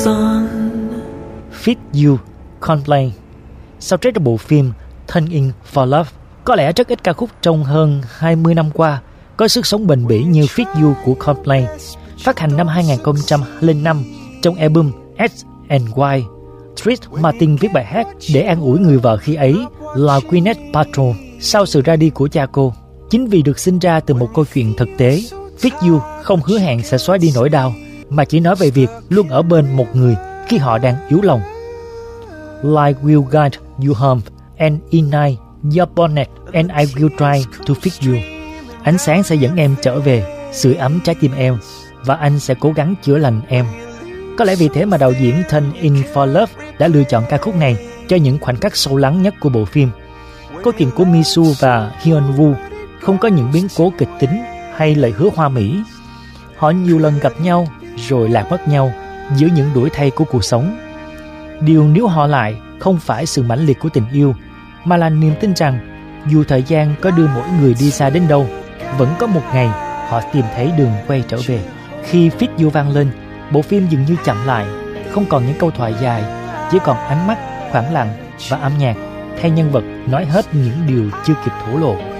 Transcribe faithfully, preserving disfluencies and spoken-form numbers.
Fit You, Coldplay. Soundtrack của bộ phim Turning for Love. Có lẽ rất ít ca khúc trong hơn hai mươi năm qua có sức sống bền bỉ như Fit You của Coldplay. Phát hành năm hai không không năm trong album X and Y, Chris Martin viết bài hát để an ủi người vợ khi ấy là Gwyneth Paltrow sau sự ra đi của cha cô. Chính vì được sinh ra từ một câu chuyện thực tế, Fit You không hứa hẹn sẽ xóa đi nỗi đau, mà chỉ nói về việc luôn ở bên một người khi họ đang yếu lòng. Light will guide you home and ignite your bonnet and I will try to fix you. Ánh sáng sẽ dẫn em trở về, sưởi ấm trái tim em, và anh sẽ cố gắng chữa lành em. Có lẽ vì thế mà đạo diễn Turning for Love đã lựa chọn ca khúc này cho những khoảnh khắc sâu lắng nhất của bộ phim. Câu chuyện của Misu và Hyun Woo không có những biến cố kịch tính hay lời hứa hoa mỹ. Họ nhiều lần gặp nhau rồi lạc mất nhau giữa những đuổi thay của cuộc sống. Điều níu họ lại không phải sự mãnh liệt của tình yêu, mà là niềm tin rằng dù thời gian có đưa mỗi người đi xa đến đâu, vẫn có một ngày họ tìm thấy đường quay trở về. Khi Fit You vang lên, bộ phim dường như chậm lại, không còn những câu thoại dài, chỉ còn ánh mắt, khoảng lặng và âm nhạc thay nhân vật nói hết những điều chưa kịp thổ lộ.